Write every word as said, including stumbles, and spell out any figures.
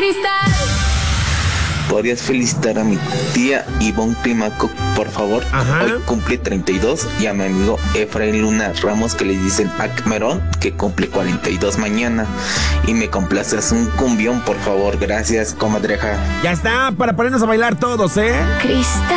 Cristal. ¿Podrías felicitar a mi tía Ivonne Climaco, por favor? Ajá. Hoy cumple treinta y dos, y a mi amigo Efraín Luna Ramos, que le dicen Acmerón, que cumple cuarenta y dos mañana. Y me complaces un cumbión, por favor. Gracias, comadreja. Ya está, para ponernos a bailar todos, ¿eh? Cristal.